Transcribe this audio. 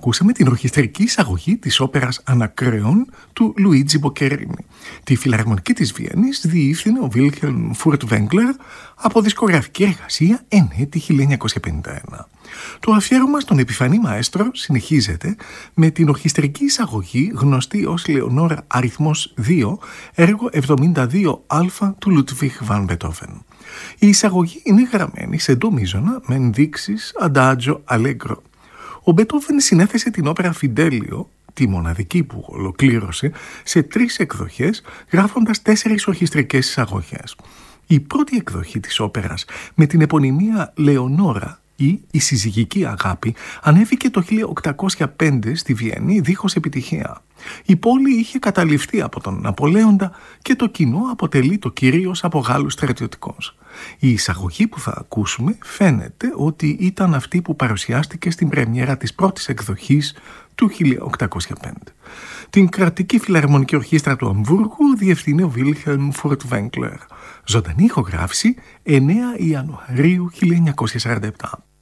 ακούσαμε την ορχιστρική εισαγωγή της όπερας Ανακρέων του Λουίτζι Μποκερίνι. Τη φιλαρμονική της Βιέννης διεύθυνε ο Βίλχελμ Φουρτβέγκλερ από δισκογραφική εργασία εν έτη 1951. Το αφιέρωμα στον επιφανή μαέστρο συνεχίζεται με την ορχιστρική εισαγωγή γνωστή ως Λεωνόρα αριθμός 2, έργο 72α του Λουτβίχ Βαν Μπετόβεν. Η εισαγωγή είναι γραμμένη σε ντο μείζωνα με ενδείξεις αντάτζο αλέγκρο. Ο Μπετόβεν συνέθεσε την όπερα Φιντέλιο, τη μοναδική που ολοκλήρωσε, σε 3 εκδοχές, γράφοντας 4 ορχιστρικές εισαγωγές. Η πρώτη εκδοχή της όπερας με την επωνυμία Λεωνόρα ή η συζυγική αγάπη ανέβηκε το 1805 στη Βιέννη δίχως επιτυχία. Η πόλη είχε καταληφθεί από τον Ναπολέοντα και το κοινό αποτελείτο κυρίως από Γάλλους στρατιωτικούς. Η εισαγωγή που θα ακούσουμε φαίνεται ότι ήταν αυτή που παρουσιάστηκε στην πρεμιέρα της πρώτης εκδοχής του 1805. Την κρατική φιλαρμονική ορχήστρα του Αμβούργου διευθύνει ο Βίλχελμ Φουρτβέγκλερ. Ζωντανή ηχογράφηση 9 Ιανουαρίου 1947.